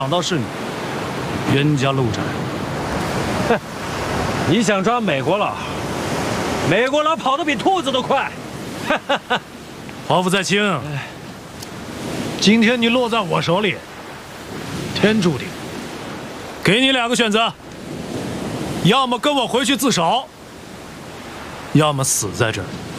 想到是你，冤家路窄。哼，你想抓美国佬？美国佬跑得比兔子都快。 华府在卿，今天你落在我手里，天注定。给你2个选择，要么跟我回去自首，要么死在这儿。